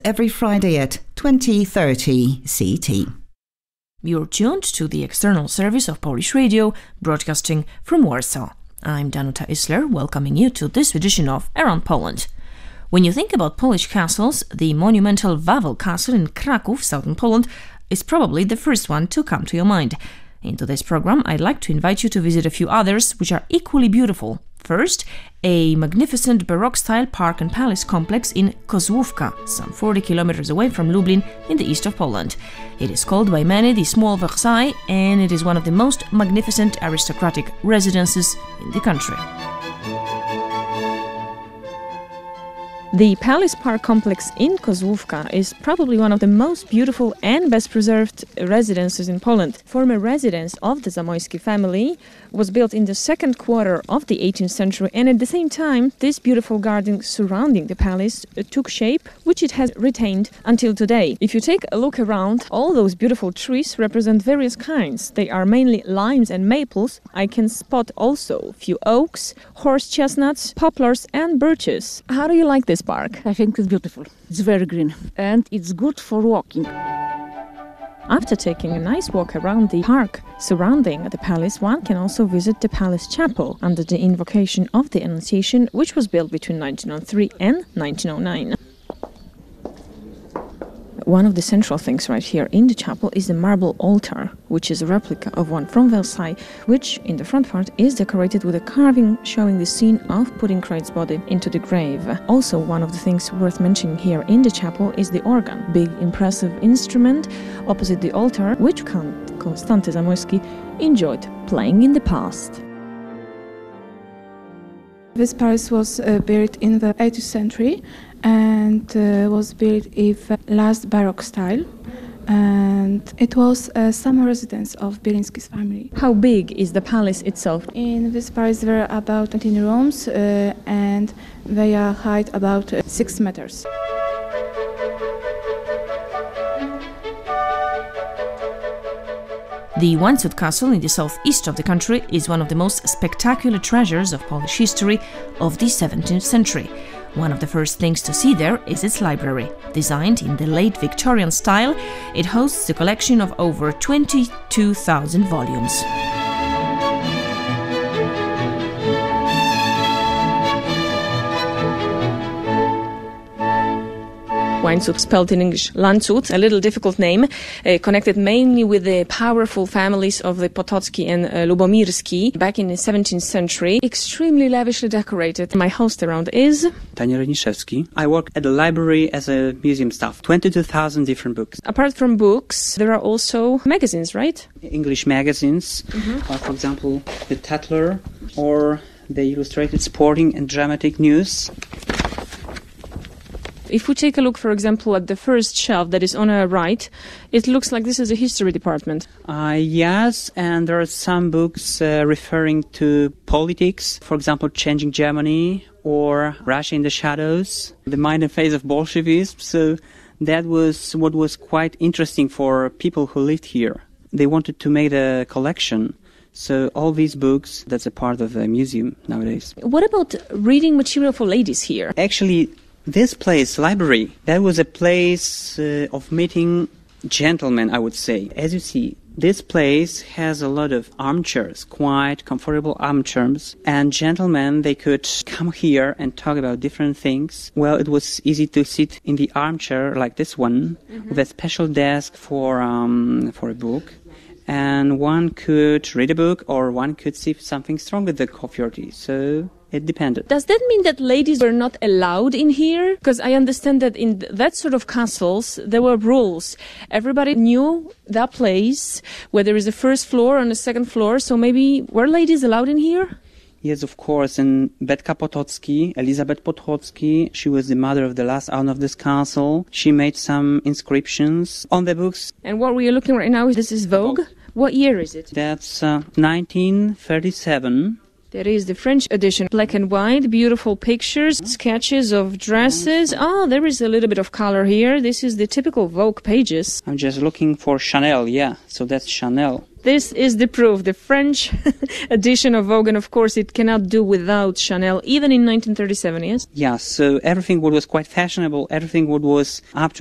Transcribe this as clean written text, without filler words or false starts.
every Friday at 20:30 CT. You're tuned to the external service of Polish Radio, broadcasting from Warsaw. I'm Danuta Isler, welcoming you to this edition of Around Poland. When you think about Polish castles, the monumental Wawel Castle in Kraków, southern Poland, is probably the first one to come to your mind. In today's program, I'd like to invite you to visit a few others which are equally beautiful. First, a magnificent Baroque-style park and palace complex in Kozłówka, some 40 kilometers away from Lublin in the east of Poland. It is called by many the Small Versailles, and it is one of the most magnificent aristocratic residences in the country. The Palace Park complex in Kozłówka is probably one of the most beautiful and best preserved residences in Poland. Former residence of the Zamoyski family was built in the second quarter of the 18th century, and at the same time this beautiful garden surrounding the palace took shape, which it has retained until today. If you take a look around, all those beautiful trees represent various kinds. They are mainly limes and maples. I can spot also a few oaks, horse chestnuts, poplars and birches. How do you like this park? I think it's beautiful. It's very green and it's good for walking. After taking a nice walk around the park surrounding the palace, one can also visit the palace chapel under the invocation of the Annunciation, which was built between 1903 and 1909. One of the central things right here in the chapel is the marble altar, which is a replica of one from Versailles, which in the front part is decorated with a carving showing the scene of putting Christ's body into the grave. Also, one of the things worth mentioning here in the chapel is the organ, big impressive instrument opposite the altar, which Count Konstanty Zamoyski enjoyed playing in the past. This palace was built in the 18th century and was built in the last Baroque style, and it was a summer residence of Bielinski's family. How big is the palace itself? In this palace there are about 19 rooms and they are height about 6 meters. The Łańcut Castle in the southeast of the country is one of the most spectacular treasures of Polish history of the 17th century. One of the first things to see there is its library. Designed in the late Victorian style, it hosts a collection of over 22,000 volumes. Łańcut, spelled in English Landshut, a little difficult name, connected mainly with the powerful families of the Potocki and Lubomirski back in the 17th century. Extremely lavishly decorated. My host around is Daniel Reniszewski. I work at the library as a museum staff. 22,000 different books. Apart from books, there are also magazines, right? English magazines, for example, the Tatler or the Illustrated Sporting and Dramatic News. If we take a look, for example, at the first shelf that is on our right, it looks like this is a history department. Yes, and there are some books referring to politics, for example, Changing Germany or Russia in the Shadows, The Mind and Face of Bolshevism. So that was what was quite interesting for people who lived here. They wanted to make a collection. So all these books, that's a part of the museum nowadays. What about reading material for ladies here? Actually, this place, library, that was a place of meeting gentlemen, I would say. As you see, this place has a lot of armchairs, quite comfortable armchairs, and gentlemen, they could come here and talk about different things. Well, it was easy to sit in the armchair like this one, with a special desk for a book. And one could read a book or one could see something strong with the coffee or tea. So it depended. Does that mean that ladies were not allowed in here? Because I understand that in that sort of castles, there were rules. Everybody knew that place, where there is a first floor and a second floor. So maybe were ladies allowed in here? Yes, of course. And Betka Potocki, Elizabeth Potocki, she was the mother of the last owner of this castle. She made some inscriptions on the books. And what we are looking right now, this is Vogue. What year is it? That's 1937. There is the French edition, black and white, beautiful pictures, sketches of dresses. Oh, there is a little bit of color here. This is the typical Vogue pages. I'm just looking for Chanel, yeah. So that's Chanel. This is the proof. The French edition of Vogue, and of course it cannot do without Chanel, even in 1937, yes? Yeah, so everything what was quite fashionable, everything what was up to